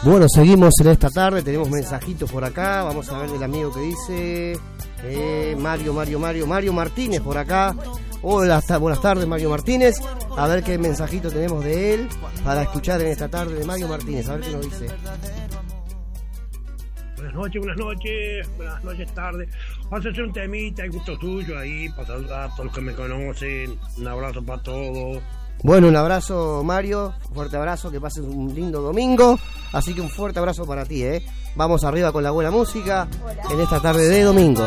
Bueno, seguimos en esta tarde, tenemos mensajitos por acá, vamos a ver el amigo que dice, Mario Martínez por acá. Hola, buenas tardes Mario Martínez, a ver qué mensajito tenemos de él para escuchar en esta tarde de Mario Martínez, a ver qué nos dice. Buenas noches, tarde. Vas a hacer un temita, el gusto tuyo ahí, para saludar a todos los que me conocen. Un abrazo para todos. Bueno, un abrazo Mario, fuerte abrazo, que pases un lindo domingo, así que un fuerte abrazo para ti, Vamos arriba con la buena música en esta tarde de domingo.